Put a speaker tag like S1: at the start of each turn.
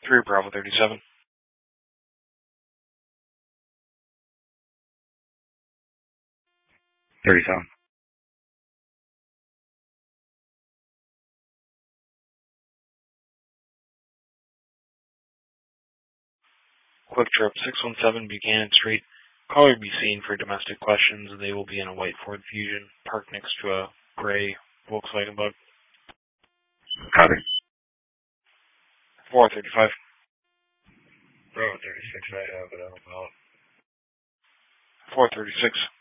S1: 3 Bravo 37.
S2: 37.
S1: Quick Trip 617 Buchanan Street. Caller be seen for domestic questions. They will be in a white Ford Fusion, parked next to a gray Volkswagen Bug.
S2: Copy.
S1: 435.
S2: Bravo 36, I have it. I don't know.
S1: 436.